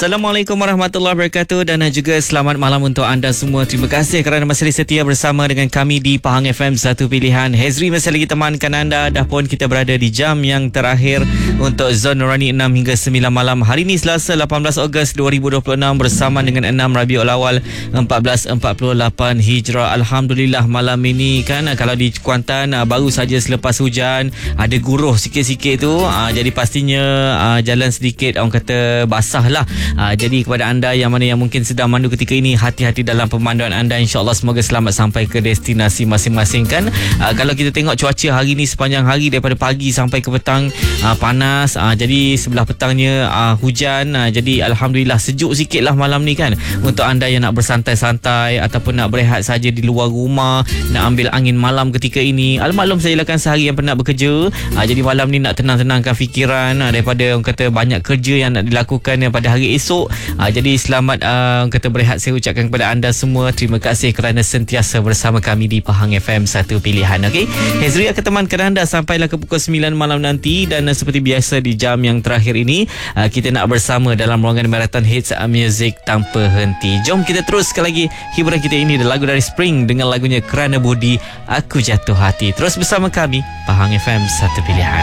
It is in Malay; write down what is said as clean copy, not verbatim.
Assalamualaikum warahmatullahi wabarakatuh dan juga selamat malam untuk anda semua. Terima kasih kerana masih setia bersama dengan kami di Pahang FM Satu Pilihan. Hezri masih lagi temankan anda. Dah pun kita berada di jam yang terakhir untuk Zon Nurani 6 hingga 9 malam. Hari ini Selasa 18 Ogos 2026 bersama dengan 6 Rabiul Awal 1448 Hijrah. Alhamdulillah malam ini kan kalau di Kuantan baru saja selepas hujan ada guruh sikit-sikit tu. Jadi pastinya jalan sedikit orang kata basah lah. Jadi kepada anda yang mana yang mungkin sedang mandu ketika ini, hati-hati dalam pemanduan anda. InsyaAllah semoga selamat sampai ke destinasi masing-masing kan. Kalau kita tengok cuaca hari ni sepanjang hari daripada pagi sampai ke petang panas. Jadi sebelah petangnya hujan. Jadi Alhamdulillah sejuk sikit lah malam ni kan. Untuk anda yang nak bersantai-santai ataupun nak berehat saja di luar rumah, nak ambil angin malam ketika ini. Maklum saya lakukan sehari yang penat bekerja. Jadi malam ni nak tenang-tenangkan fikiran daripada orang kata banyak kerja yang nak dilakukan pada hari esok. Jadi selamat kata berehat saya ucapkan kepada anda semua. Terima kasih kerana sentiasa bersama kami di Pahang FM Satu Pilihan. Okey, Hezri akan temankan anda sampailah ke pukul 9 malam nanti. Dan seperti biasa di jam yang terakhir ini kita nak bersama dalam ruangan marathon hits music tanpa henti. Jom kita teruskan lagi hiburan kita ini. Lagu dari Spring dengan lagunya Kerana Budi Aku Jatuh Hati. Terus bersama kami Pahang FM Satu Pilihan.